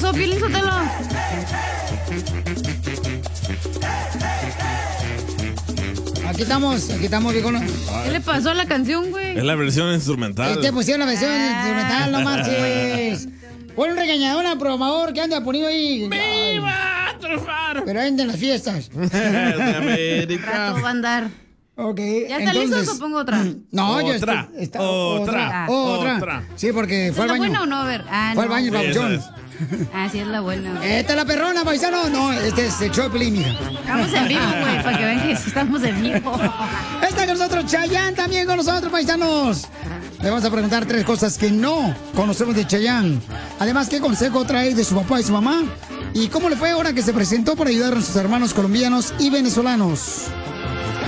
pasó, Piolín Sotelo? Aquí estamos, viejo. ¿Qué le pasó a la canción, güey? Es la versión instrumental. Te pusieron la versión instrumental, no marches. Pon un regañador al programador que anda poniendo ahí. ¡Viva triunfar! Pero anda en las fiestas. De América. Rato va a andar. Ok. ¿Ya está listo o pongo otra? No, Otra. ya está. Otra. Sí, porque fue al ¿Es la baño. buena o no? A ver. Fue al baño, Sí, babuchón. esa Sí, es la buena. Esta es la perrona, paisano. No, este es el show de Pelín, mija. Estamos en vivo, güey, para que vean que sí estamos en vivo. Está con nosotros Chayanne, también con nosotros, paisanos. Le vamos a preguntar 3 cosas que no conocemos de Chayanne. Además, ¿qué consejo trae de su papá y su mamá? ¿Y cómo le fue ahora que se presentó para ayudar a sus hermanos colombianos y venezolanos?